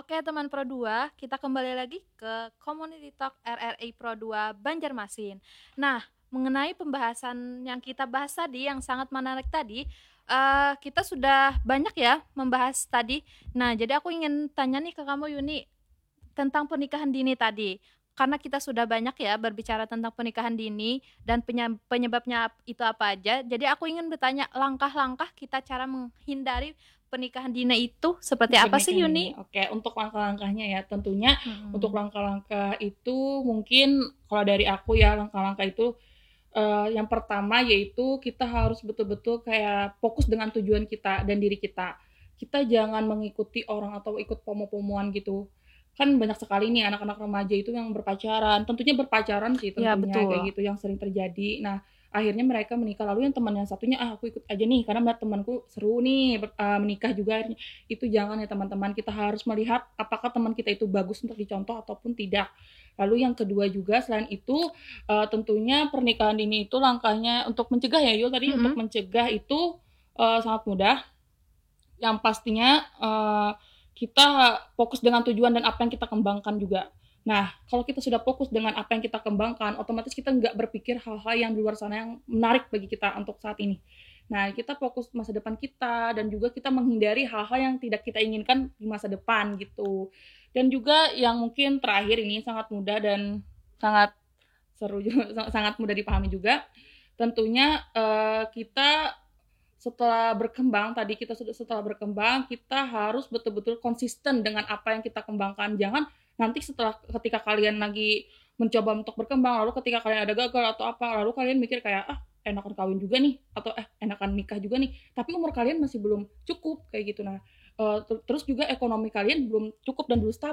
Oke teman Pro 2, kita kembali lagi ke Community Talk RRI Pro 2 Banjarmasin. Nah, mengenai pembahasan yang kita bahas tadi yang sangat menarik tadi, kita sudah banyak ya membahas tadi. Nah, jadi aku ingin tanya nih ke kamu Yuni tentang pernikahan dini tadi. Karena kita sudah banyak ya berbicara tentang pernikahan dini dan penyebabnya itu apa aja. Jadi aku ingin bertanya langkah-langkah kita cara menghindari pernikahan dini itu seperti apa sih Pernikahan dini. Yuni? Oke, untuk langkah-langkahnya ya, tentunya untuk Mhm. langkah-langkah itu mungkin kalau dari aku ya, langkah-langkah itu yang pertama yaitu kita harus betul-betul kayak fokus dengan tujuan kita dan diri kita. Kita jangan mengikuti orang atau ikut pomo-pomoan gitu. Kan banyak sekali nih anak-anak remaja itu yang berpacaran, tentunya berpacaran sih Ya tentunya kayak betul. gitu yang sering terjadi. Nah, akhirnya mereka menikah lalu yang teman yang satunya aku ikut aja nih karena melihat temanku seru nih menikah juga. Itu jangan ya teman-teman, kita harus melihat apakah teman kita itu bagus untuk dicontoh ataupun tidak. Lalu yang kedua juga selain itu tentunya pernikahan dini itu langkahnya untuk mencegah ya Yul tadi untuk Mhm. mencegah itu sangat mudah. Yang pastinya kita fokus dengan tujuan dan apa yang kita kembangkan juga. Nah, kalau kita sudah fokus dengan apa yang kita kembangkan, otomatis kita nggak berpikir hal-hal yang di luar sana yang menarik bagi kita untuk saat ini. Nah, kita fokus masa depan kita dan juga kita menghindari hal-hal yang tidak kita inginkan di masa depan gitu. Dan juga yang mungkin terakhir ini sangat mudah dan sangat seru juga, sangat mudah dipahami juga. Tentunya kita setelah berkembang tadi kita sudah setelah berkembang kita harus betul-betul konsisten dengan apa yang kita kembangkan. Jangan nanti setelah ketika kalian lagi mencoba untuk berkembang lalu ketika kalian ada gagal atau apa lalu kalian mikir kayak enakan kawin juga nih atau enakan nikah juga nih tapi umur kalian masih belum cukup kayak gitu. Nah terus juga ekonomi kalian belum cukup dan belum stabil